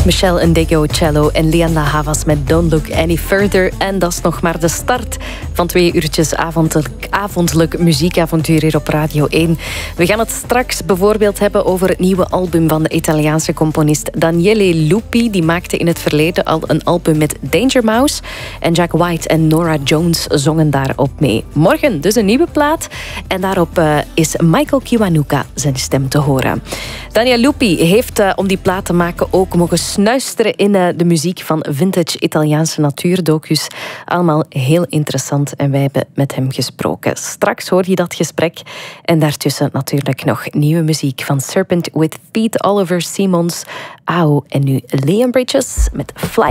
Michelle Ndego cello en Leanda Havas met Don't Look Any Further. En dat is nog maar de start van 2 uurtjes avondelijk muziekavontuur hier op Radio 1. We gaan het straks bijvoorbeeld hebben over het nieuwe album van de Italiaanse componist Daniele Lupi. Die maakte in het verleden al een album met Danger Mouse. En Jack White en Norah Jones zongen daarop mee. Morgen dus een nieuwe plaat. En daarop is Michael Kiwanuka zijn stem te horen. Daniele Lupi heeft om die plaat te maken ook mogen snuisteren in de muziek van vintage Italiaanse natuurdocus. Allemaal heel interessant en wij hebben met hem gesproken. Straks hoor je dat gesprek. En daartussen natuurlijk nog nieuwe muziek van Serpent with Feet, Oliver Simons, Au en nu Liam Bridges met Fly.